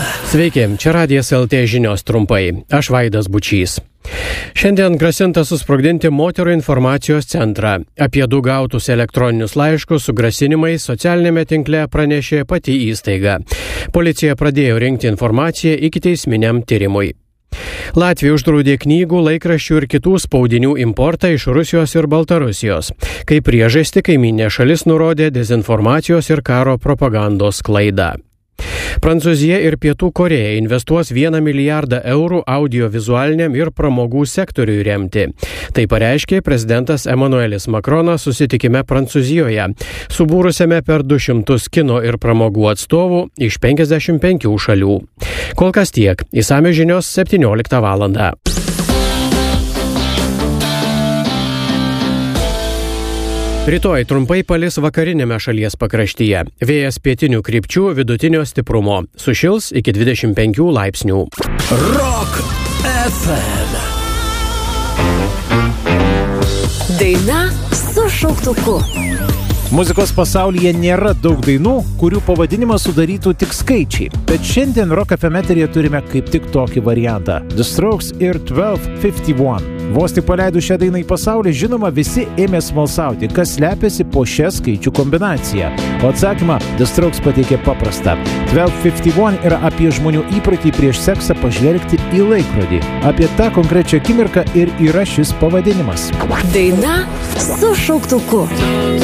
Sveiki, čia Radijas LT žinios trumpai. Aš Vaidas Bučys. Šiandien grasinta susprogdinti moterų informacijos centrą. Apie 2 gautus elektroninius laiškus su grasinimais socialinėme tinkle pranešė pati įstaiga. Policija pradėjo rinkti informaciją ikiteisminiam tyrimui. Latvija uždraudė knygų, laikraščių ir kitų spaudinių importą iš Rusijos ir Baltarusijos. Kaip priežastį kaimynė šalis nurodė dezinformacijos ir karo propagandos sklaidą. Prancūzija ir Pietų Korėja investuos 1 milijardą eurų audiovizualiniam ir pramogų sektoriui remti. Tai pareiškė prezidentas Emmanuelis Macronas susitikime Prancūzijoje, subūrusiame per 200 kino ir pramogų atstovų iš 55 šalių. Kol kas tiek. Išsamios žinios 17 valandą. Rytoj trumpai palis vakarinėme šalies pakraštyje. Vėjas pietinių krypčių vidutinio stiprumo. Sušils iki 25 laipsnių. Rock FM. Daina su šauktuku. Muzikos pasaulyje nėra daug dainų, kurių pavadinimas sudarytų tik skaičiai. Bet šiandien Rock FM eteryje turime kaip tik tokį variantą. The Strokes ir 1251. Vos tik paleidus šią dainą į pasaulį, žinoma, visi ėmė smalsauti, kas slepiasi po šią skaičių kombinaciją. O atsakymą The Strokes pateikė paprastą. 1251 yra apie žmonių įprotį prieš seksą pažvelgti į laikrodį. Apie tą konkrečią akimirką ir yra šis pavadinimas. Daina su šauktuku.